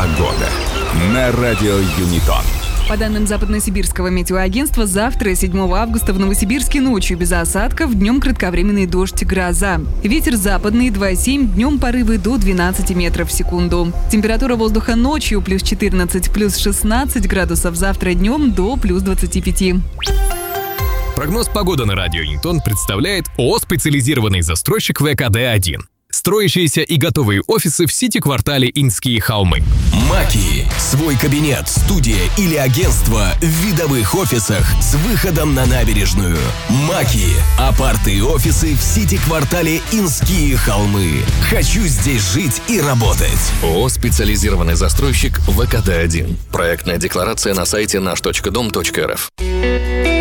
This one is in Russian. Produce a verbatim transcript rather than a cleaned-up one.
Погода на радио Юнитон. По данным Западносибирского метеоагентства, завтра, седьмого августа, в Новосибирске ночью без осадков, днем кратковременный дождь и гроза. Ветер западный два семь, днем порывы до двенадцати метров в секунду. Температура воздуха ночью плюс четырнадцать, плюс шестнадцать градусов, завтра днем до плюс двадцати пяти. Прогноз погоды на радио Юнитон представляет ООО «Специализированный застройщик вэ ка дэ один». Строящиеся и готовые офисы в сити-квартале Инские холмы. Маки. Свой кабинет, студия или агентство в видовых офисах с выходом на набережную. Маки. Апарты и офисы в сити-квартале Инские холмы. Хочу здесь жить и работать. ООО «Специализированный застройщик вэ ка дэ один». Проектная декларация на сайте наш точка дом точка эр эф.